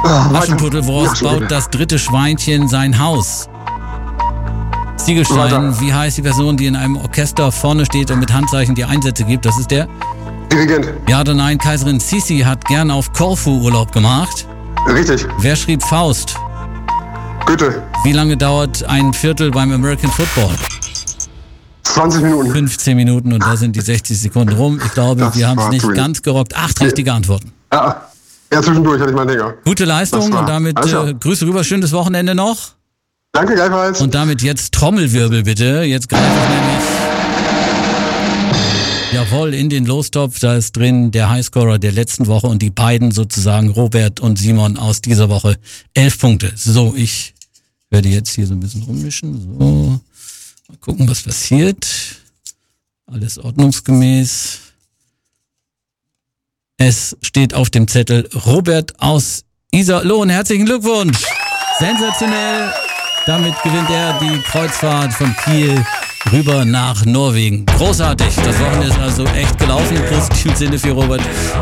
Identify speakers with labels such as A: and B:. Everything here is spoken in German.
A: Aschenputtel, woraus baut das dritte Schweinchen sein Haus? Ziegelstein, wie heißt die Person, die in einem Orchester vorne steht und mit Handzeichen die Einsätze gibt? Das ist der
B: Dirigent.
A: Ja oder nein, Kaiserin Sisi hat gern auf Korfu Urlaub gemacht.
B: Richtig.
A: Wer schrieb Faust?
B: Goethe.
A: Wie lange dauert ein Viertel beim American Football?
B: 20 Minuten.
A: 15 Minuten und da sind die 60 Sekunden rum. Ich glaube, wir haben es nicht ganz gerockt. 8 richtige Antworten.
B: Ja, zwischendurch hatte ich meinen Dinger.
A: Gute Leistung und damit Grüße rüber. Schönes Wochenende noch.
B: Danke, gleichfalls.
A: Und damit jetzt Trommelwirbel bitte. Jetzt greife ich nämlich... Jawohl, in den Lostopf, da ist drin der Highscorer der letzten Woche und die beiden sozusagen, Robert und Simon aus dieser Woche, 11 Punkte. So, ich werde jetzt hier so ein bisschen rummischen. So, mal gucken, was passiert. Alles ordnungsgemäß. Es steht auf dem Zettel Robert aus Iserlohn. Herzlichen Glückwunsch! Sensationell! Damit gewinnt er die Kreuzfahrt von Kiel rüber nach Norwegen. Großartig. Das Wochenende ist also echt gelaufen. Im positiven Sinne für Robert.